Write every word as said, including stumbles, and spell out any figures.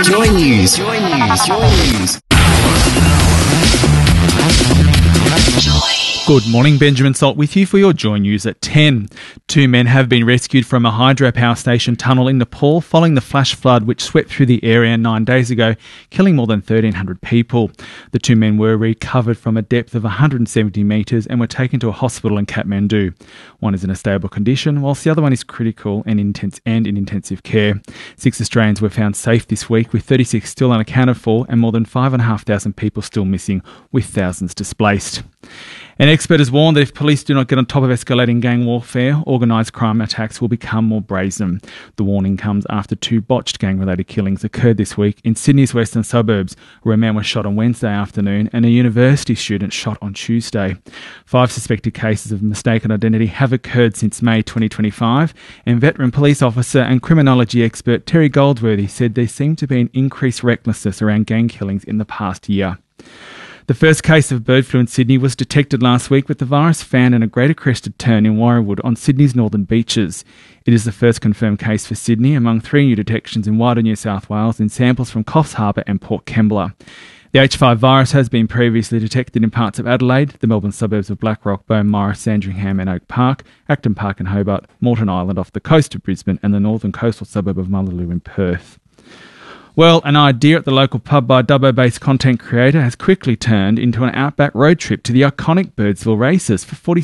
Joy News. Joy News. Joy News. Good morning, Benjamin Salt with you for your Joy News at ten. Two men have been rescued from a hydropower station tunnel in Nepal following the flash flood which swept through the area nine days ago, killing more than thirteen hundred people. The two men were recovered from a depth of one hundred seventy metres and were taken to a hospital in Kathmandu. One is in a stable condition, whilst the other one is critical and, intense and in intensive care. Six Australians were found safe this week, with thirty-six still unaccounted for and more than five thousand five hundred people still missing, with thousands displaced. An expert has warned that if police do not get on top of escalating gang warfare, organised crime attacks will become more brazen. The warning comes after two botched gang-related killings occurred this week in Sydney's western suburbs, where a man was shot on Wednesday afternoon and a university student shot on Tuesday. Five suspected cases of mistaken identity have occurred since May twenty twenty-five, and veteran police officer and criminology expert Terry Goldsworthy said there seemed to be an increased recklessness around gang killings in the past year. The first case of bird flu in Sydney was detected last week, with the virus found in a greater crested tern in Warriewood on Sydney's northern beaches. It is the first confirmed case for Sydney among three new detections in wider New South Wales in samples from Coffs Harbour and Port Kembla. The H five virus has been previously detected in parts of Adelaide, the Melbourne suburbs of Blackrock, Beaumaris, Sandringham and Oak Park, Acton Park and Hobart, Moreton Island off the coast of Brisbane and the northern coastal suburb of Mullaloo in Perth. Well, an idea at the local pub by a Dubbo-based content creator has quickly turned into an outback road trip to the iconic Birdsville races for